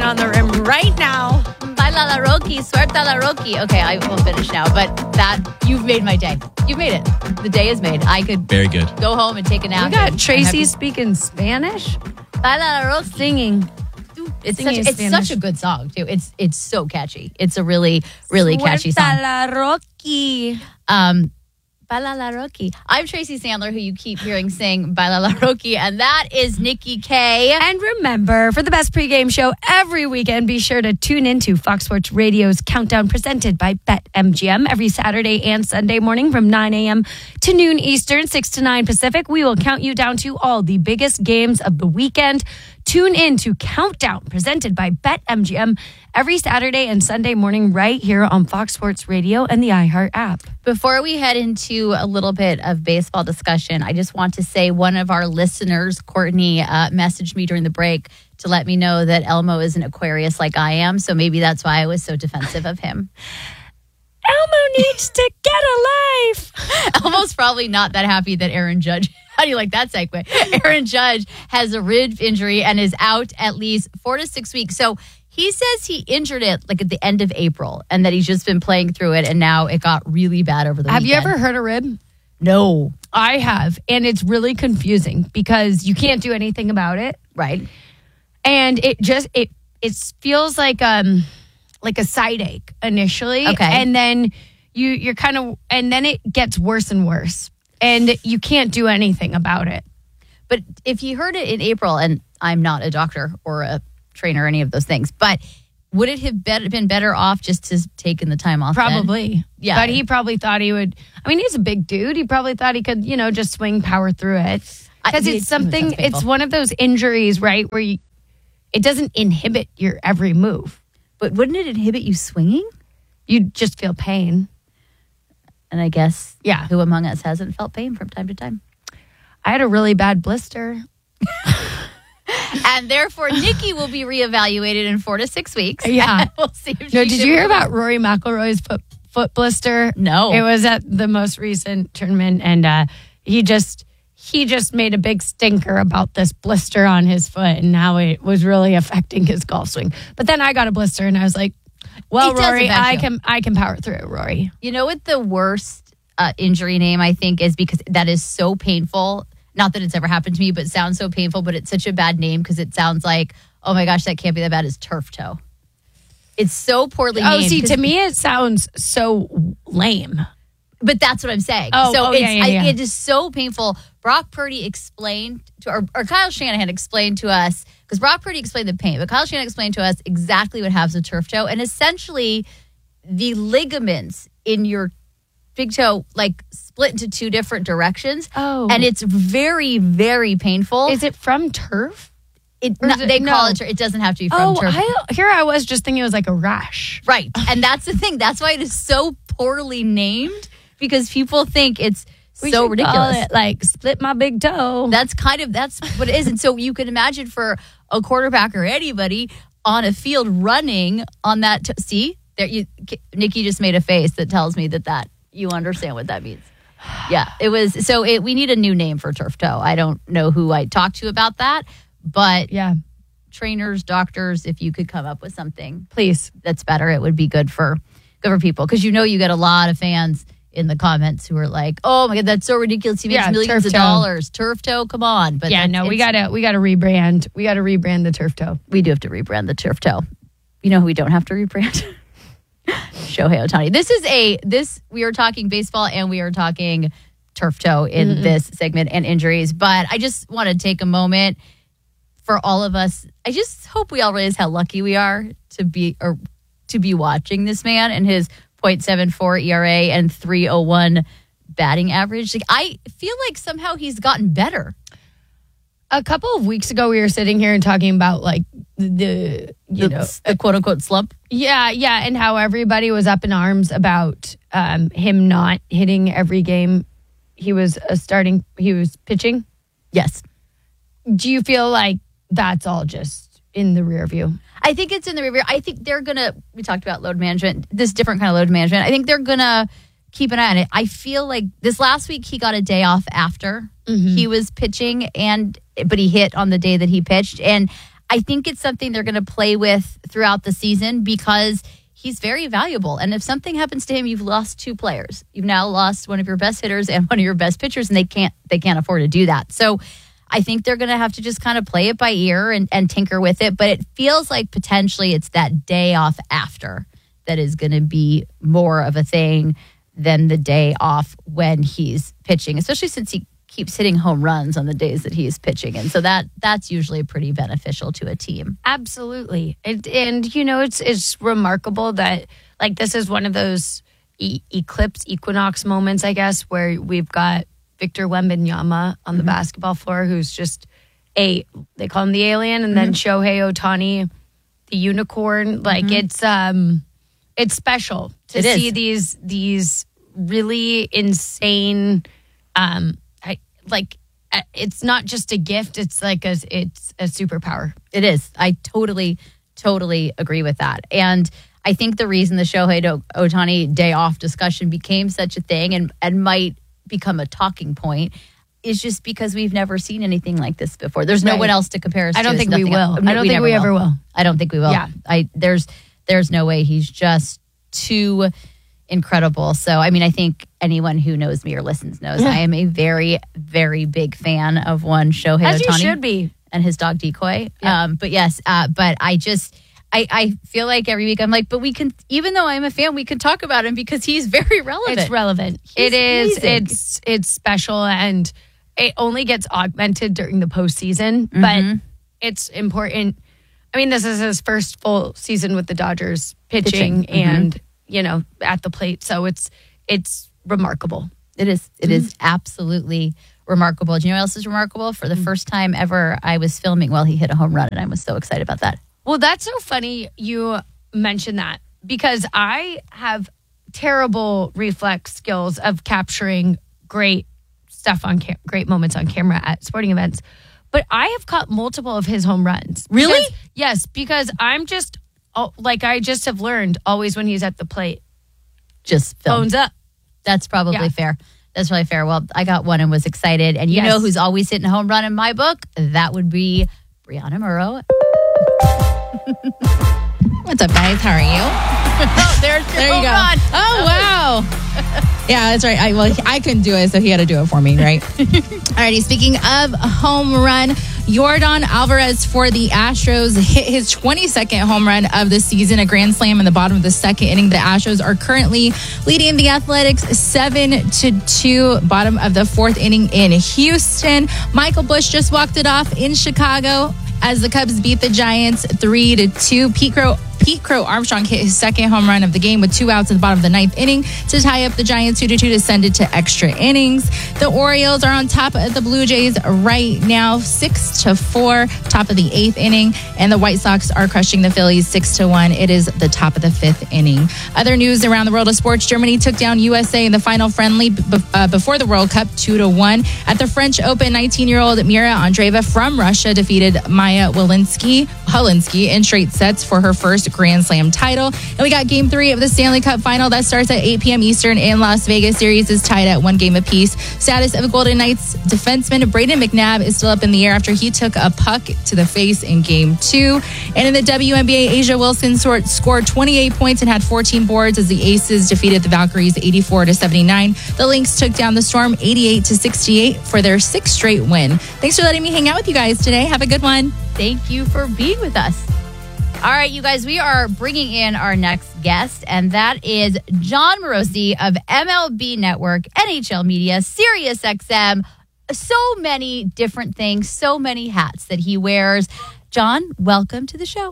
on the rim right now. Baila la Rocky, suelta la Rocky. Okay, I will finish now, but you've made my day. You've made it. The day is made. I could Very good. go home and take a nap. We got Tracy speaking Spanish. Baila la Rocky. Singing. It's such a good song, too. It's so catchy. It's a really, really catchy song. Suelta la Rocky. Baila la Rocky. I'm Tracy Sandler, who you keep hearing sing Baila la Rocky, and that is Nikki K. And remember, for the best pregame show every weekend, be sure to tune into Fox Sports Radio's Countdown presented by BetMGM every Saturday and Sunday morning from 9 a.m. to noon Eastern, 6 to 9 Pacific. We will count you down to all the biggest games of the weekend. Tune in to Countdown presented by BetMGM every Saturday and Sunday morning right here on Fox Sports Radio and the iHeart app. Before we head into a little bit of baseball discussion, I just want to say one of our listeners, Courtney, messaged me during the break to let me know that Elmo is an Aquarius like I am. So maybe that's why I was so defensive of him. Elmo needs to get a life. Elmo's probably not that happy that Aaron Judge... How do you like that segue? Aaron Judge has a rib injury and is out at least 4 to 6 weeks. So he says he injured it like at the end of April and that he's just been playing through it and now it got really bad over the weekend. Have you ever heard a rib? No. I have. And it's really confusing because you can't do anything about it. Right. And it feels like a side ache initially. Okay. And then you're kind of, and then it gets worse and worse. And you can't do anything about it. But if you heard it in April, and I'm not a doctor or a trainer or any of those things, but would it have been better off just to taken the time off? Probably. Then? Yeah. But he probably thought he would. I mean, he's a big dude. He probably thought he could, just swing power through it. Because it's one of those injuries, right, where it doesn't inhibit your every move. But wouldn't it inhibit you swinging? You'd just feel pain. And I guess, yeah, who among us hasn't felt pain from time to time? I had a really bad blister. And therefore, Nikki will be reevaluated in 4 to 6 weeks. Yeah. We'll see if did you hear about Rory McIlroy's foot blister? No. It was at the most recent tournament, and he just made a big stinker about this blister on his foot and how it was really affecting his golf swing. But then I got a blister, and I was like, well, Rory, I can power through it, Rory. You know what the worst injury name I think is, because that is so painful. Not that it's ever happened to me, but it sounds so painful. But it's such a bad name because it sounds like, oh my gosh, that can't be that bad. Is turf toe. It's so poorly named. Oh, see, to me it sounds so lame. But that's what I'm saying. It is so painful. Brock Purdy explained to, or Kyle Shanahan explained to us, because Brock Purdy explained the pain, but Kyle Shanahan explained to us exactly what happens with turf toe. And essentially, the ligaments in your big toe split into two different directions. Oh. And it's very, very painful. Is it from turf? They call it turf. It doesn't have to be from turf. Here I was just thinking it was like a rash. Right. And that's the thing. That's why it is so poorly named, because people think it's so ridiculous. Call it split my big toe. That's what it is. And so you can imagine for a quarterback or anybody on a field running on that. Nikki just made a face that tells me that you understand what that means. Yeah, it was. So we need a new name for turf toe. I don't know who I talked to about that, but yeah, trainers, doctors, if you could come up with something, please, that's better. It would be good for people, because you get a lot of fans in the comments who are like, "Oh my God, that's so ridiculous! He makes millions of dollars. Turf toe, come on!" But we gotta rebrand. We gotta rebrand the turf toe. We do have to rebrand the turf toe. You know who we don't have to rebrand? Shohei Ohtani. We are talking baseball and we are talking turf toe in this segment and injuries. But I just want to take a moment for all of us. I just hope we all realize how lucky we are to be watching this man and his .74 ERA and .301 batting average. I feel like somehow he's gotten better. A couple of weeks ago, we were sitting here and talking about the quote unquote slump. Yeah, and how everybody was up in arms about him not hitting every game he was pitching. Yes. Do you feel like that's all just in the rear view? I think it's in the rear view. I think we talked about load management, this different kind of load management. I think they're going to keep an eye on it. I feel like this last week he got a day off after he was pitching, but he hit on the day that he pitched. And I think it's something they're going to play with throughout the season because he's very valuable. And if something happens to him, you've lost 2 players. You've now lost one of your best hitters and one of your best pitchers, and they can't afford to do that. So I think they're going to have to just kind of play it by ear and tinker with it. But it feels like potentially it's that day off after that is going to be more of a thing than the day off when he's pitching, especially since he keeps hitting home runs on the days that he is pitching. And so that's usually pretty beneficial to a team. Absolutely. And you know, it's remarkable that like this is one of those equinox moments, I guess, where we've got Victor Wembanyama on the basketball floor, who's just they call him the alien, and then Shohei Ohtani, the unicorn. Like it's special to see these really insane, it's not just a gift. It's like it's a superpower. It is. I totally agree with that. And I think the reason the Shohei Ohtani day off discussion became such a thing and might become a talking point is just because we've never seen anything like this before. There's no one else to compare us to. I don't think we will. I don't think we ever will. I don't think we will. Yeah. There's no way. He's just too incredible. So, I mean, I think anyone who knows me or listens knows I am a very, very big fan of one Shohei Ohtani. As you should be. And his dog Decoy. Yeah. But yes, but I feel like every week I'm like, but we can, even though I'm a fan, we can talk about him because he's very relevant. It's relevant. It is. Amazing. It's special, and it only gets augmented during the postseason, but it's important. I mean, this is his first full season with the Dodgers pitching. And, you know, at the plate. So it's remarkable. It is. It is absolutely remarkable. Do you know what else is remarkable? For the first time ever, I was filming while he hit a home run, and I was so excited about that. Well, that's so funny you mentioned that because I have terrible reflex skills of capturing great stuff on great moments on camera at sporting events. But I have caught multiple of his home runs. Really? Yes, because I'm just I just have learned always when he's at the plate. Just film. Phones up. That's probably fair. That's really fair. Well, I got one and was excited. And you know who's always hitting a home run in my book? That would be Brianna Murrow. What's up, guys? How are you? Oh, there you go. Run. Oh, wow. Yeah, that's right. I couldn't do it, so he had to do it for me, right? Alrighty, speaking of home run, Yordan Alvarez for the Astros hit his 22nd home run of the season, a grand slam in the bottom of the second inning. The Astros are currently leading the Athletics 7-2, bottom of the fourth inning in Houston. Michael Busch just walked it off in Chicago as the Cubs beat the Giants 3-2. Pete Crow Armstrong hit his second home run of the game with 2 outs at the bottom of the ninth inning to tie up the Giants 2-2 to send it to extra innings. The Orioles are on top of the Blue Jays right now, 6-4, top of the 8th inning, and the White Sox are crushing the Phillies 6-1. It is the top of the 5th inning. Other news around the world of sports: Germany took down USA in the final friendly before the World Cup 2-1. At the French Open, 19-year-old Mira Andreeva from Russia defeated Maya Holinsky in straight sets for her first Grand Slam title. And we got Game 3 of the Stanley Cup Final that starts at 8 p.m. Eastern in Las Vegas. Series is tied at 1 game apiece. Status of the Golden Knights defenseman Brayden McNabb is still up in the air after he took a puck to the face in Game 2. And in the WNBA, Asia Wilson scored 28 points and had 14 boards as the Aces defeated the Valkyries 84-79. The Lynx took down the Storm 88-68 for their 6th straight win. Thanks for letting me hang out with you guys today. Have a good one. Thank you for being with us. All right, you guys, we are bringing in our next guest, and that is Jon Morosi of MLB Network, NHL Media, SiriusXM, so many different things, so many hats that he wears. Jon, welcome to the show.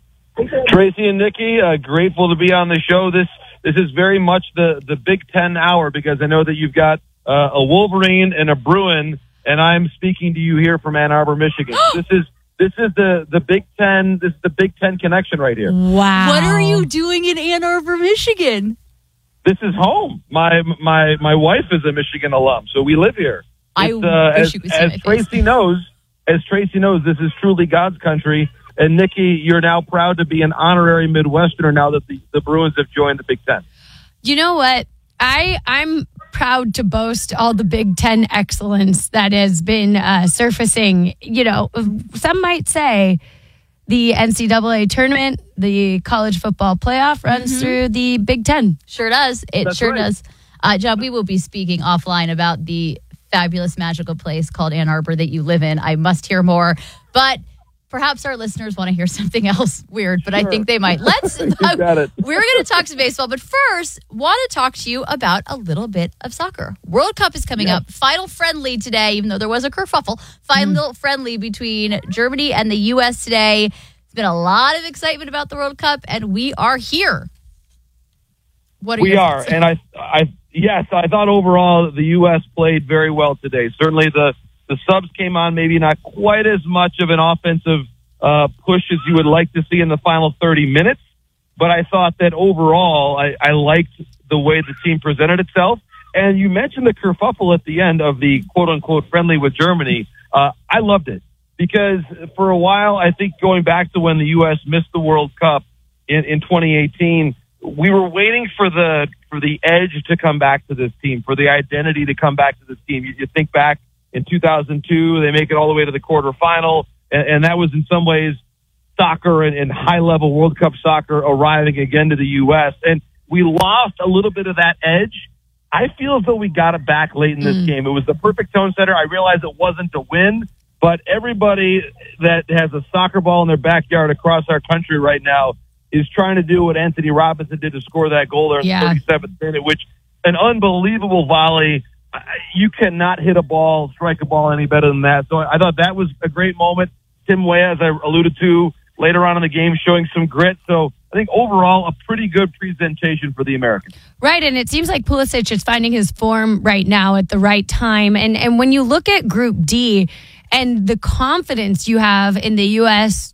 Tracy and Nikki, grateful to be on the show. This is very much the Big Ten hour because I know that you've got a Wolverine and a Bruin, and I'm speaking to you here from Ann Arbor, Michigan. This is the Big Ten. This is the Big Ten connection right here. Wow! What are you doing in Ann Arbor, Michigan? This is home. My wife is a Michigan alum, so we live here. As Tracy knows, this is truly God's country. And Nikki, you're now proud to be an honorary Midwesterner now that the Bruins have joined the Big Ten. You know what? I'm proud to boast all the Big Ten excellence that has been surfacing. You know, some might say the NCAA tournament, the college football playoff runs through the Big Ten. Sure does. It That's sure right. does. John, we will be speaking offline about the fabulous, magical place called Ann Arbor that you live in. I must hear more. But perhaps our listeners want to hear something else weird, but I think they might. You got it. We're going to talk some baseball, but first, want to talk to you about a little bit of soccer. World Cup is coming up. Final friendly today, even though there was a kerfuffle. Final friendly between Germany and the U.S. today. There's been a lot of excitement about the World Cup, and we are here. What are We your are, thoughts? and I thought overall the U.S. played very well today. Certainly the subs came on, maybe not quite as much of an offensive push as you would like to see in the final 30 minutes, but I thought that overall I liked the way the team presented itself. And you mentioned the kerfuffle at the end of the quote-unquote friendly with Germany. I loved it because for a while, I think going back to when the U.S. missed the World Cup in 2018, we were waiting for the edge to come back to this team, for the identity to come back to this team. You think back in 2002, they make it all the way to the quarterfinal, and that was in some ways soccer and high-level World Cup soccer arriving again to the U.S., and we lost a little bit of that edge. I feel as though we got it back late in this game. It was the perfect tone setter. I realize it wasn't to win, but everybody that has a soccer ball in their backyard across our country right now is trying to do what Anthony Robinson did to score that goal there in the 37th minute, which an unbelievable volley. You cannot hit a ball, strike a ball any better than that. So I thought that was a great moment. Tim Weah, as I alluded to later on in the game, showing some grit. So I think overall a pretty good presentation for the Americans. Right, and it seems like Pulisic is finding his form right now at the right time. And when you look at Group D and the confidence you have in the U.S.